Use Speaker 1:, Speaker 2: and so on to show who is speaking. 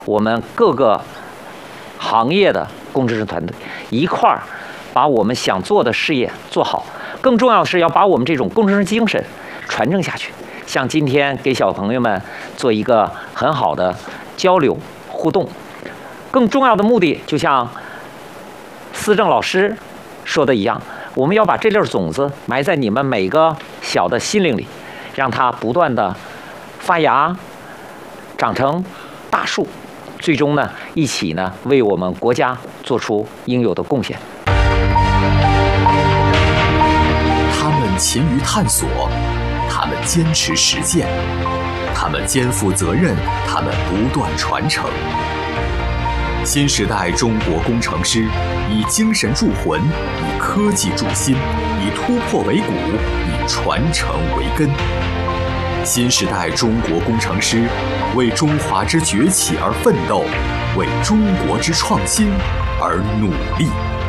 Speaker 1: 我们各个行业的工程师团队一块儿把我们想做的事业做好。更重要的是要把我们这种工程师精神传承下去。像今天给小朋友们做一个很好的交流互动。更重要的目的，就像思政老师说的一样，我们要把这粒种子埋在你们每个小的心灵里，让它不断的发芽，长成大树，最终呢，一起呢为我们国家做出应有的贡献。
Speaker 2: 他们勤于探索，他们坚持实践，他们肩负责任，他们不断传承。新时代中国工程师以精神铸魂，以科技铸心，以突破为骨，以传承为根。新时代中国工程师为中华之崛起而奋斗，为中国之创新而努力。